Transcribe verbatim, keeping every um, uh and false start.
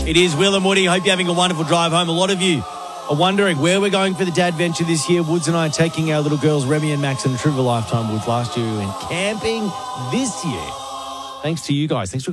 It is Will and Woody. Hope you're having a wonderful drive home. A lot of you are wondering where we're going for the dad venture this year. Woods and I are taking our little girls, Remy and Max, on a trip of a lifetime. Woods last year and camping this year. Thanks to you guys. Thanks for